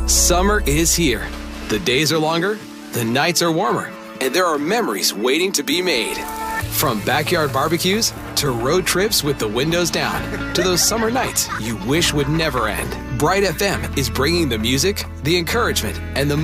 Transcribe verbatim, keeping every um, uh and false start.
Summer is here. The days are longer, the nights are warmer, and there are memories waiting to be made. From backyard barbecues to road trips with the windows down to those summer nights you wish would never end. Bright F M is bringing the music, the encouragement, and the